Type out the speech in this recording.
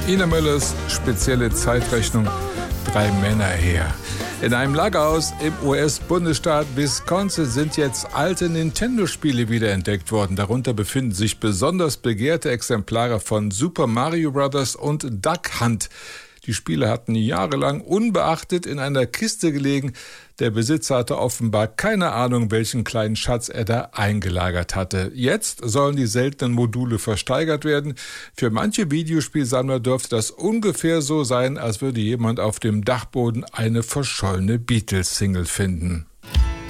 Ina Müllers spezielle Zeitrechnung, 3 Männer her. In einem Lagerhaus im US-Bundesstaat Wisconsin sind jetzt alte Nintendo-Spiele wiederentdeckt worden. Darunter befinden sich besonders begehrte Exemplare von Super Mario Bros. Und Duck Hunt. Die Spiele hatten jahrelang unbeachtet in einer Kiste gelegen. Der Besitzer hatte offenbar keine Ahnung, welchen kleinen Schatz er da eingelagert hatte. Jetzt sollen die seltenen Module versteigert werden. Für manche Videospielsammler dürfte das ungefähr so sein, als würde jemand auf dem Dachboden eine verschollene Beatles-Single finden.